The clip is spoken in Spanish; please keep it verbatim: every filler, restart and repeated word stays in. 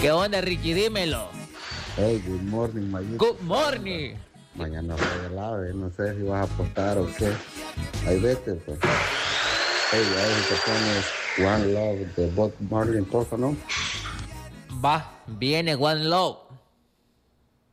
¿Qué onda, Ricky? Dímelo. Hey, good morning, Mayito. Good morning. Mañana regalado, no sé si vas a apostar o qué. Ahí vete, pues. Hey, ahí te pones One Love de Bob Marley, porfa, ¿no? Va, viene One Love.